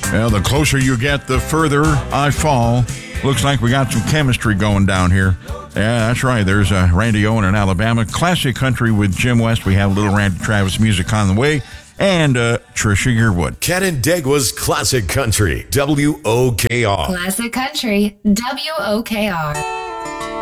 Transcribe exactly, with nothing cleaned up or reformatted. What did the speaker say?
Well, the closer you get, the further I fall. Looks like we got some chemistry going down here. Yeah, that's right. There's uh, Randy Owen in Alabama. Classic country with Jim West. We have little Randy Travis music on the way. And uh, Trisha Yearwood. Canandaigua's Classic Country, W O K R. Classic Country, W O K R.